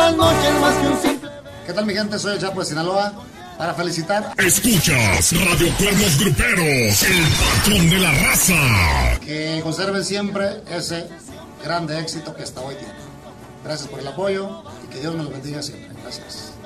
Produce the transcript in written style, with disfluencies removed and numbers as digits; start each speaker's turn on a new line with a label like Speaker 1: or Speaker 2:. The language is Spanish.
Speaker 1: las noches más que un simple...
Speaker 2: ¿Qué tal, mi gente? Soy el Chapo de Sinaloa. Para felicitar.
Speaker 3: Escuchas Radio Cuernos Gruperos, el patrón de la raza.
Speaker 2: Que conserven siempre ese grande éxito que hasta hoy tienen. Gracias por el apoyo y que Dios me lo bendiga siempre. Gracias.